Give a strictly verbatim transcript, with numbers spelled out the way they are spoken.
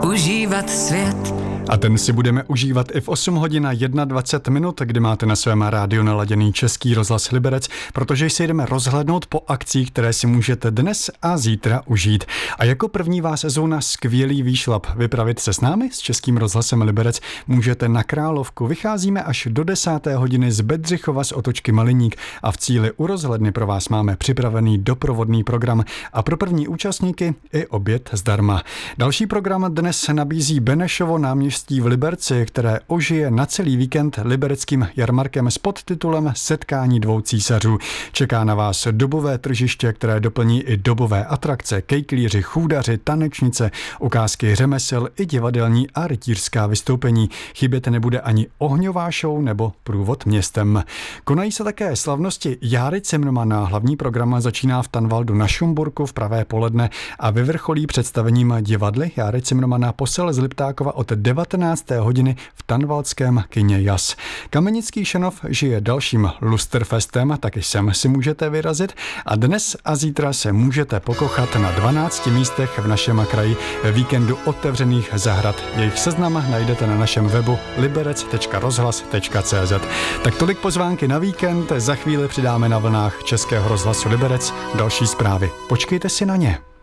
užívat svět. A ten si budeme užívat i v osm hodin a dvacet jedna minut, kdy máte na svém rádiu naladěný Český rozhlas Liberec, protože si jdeme rozhlédnout po akcích, které si můžete dnes a zítra užít. A jako první vás zóna skvělý výšlap. Vypravit se s námi, s Českým rozhlasem Liberec, můžete na Královku. Vycházíme až do desáté hodiny z Bedřichova z Otočky Maliník a v cíli u rozhledny pro vás máme připravený doprovodný program a pro první účastníky i oběd zdarma. Další program dnes nabízí Benešovo náměstí v Liberci, které ožije na celý víkend libereckým jarmarkem s podtitulem Setkání dvou císařů. Čeká na vás dobové tržiště, které doplní i dobové atrakce, kejklíři, chůdaři, tanečnice, ukázky řemesel i divadelní a rytířská vystoupení. Chybět nebude ani ohňová show nebo průvod městem. Konají se také slavnosti Járy Cimrmana. Hlavní program začíná v Tanvaldu na Šumburku v pravé poledne a vyvrcholí představením divadly Járy Cimrmana Posel z Liptákova od devatenácté hodiny v tanvaldském kině Jas. Kamenický Šanov žije dalším Lusterfestem, taky sem si můžete vyrazit a dnes a zítra se můžete pokochat na dvanácti místech v našem kraji ve víkendu otevřených zahrad. Jejich seznam najdete na našem webu liberec tečka rozhlas tečka cé zet. Tak tolik pozvánky na víkend, za chvíli přidáme na vlnách Českého rozhlasu Liberec další zprávy. Počkejte si na ně.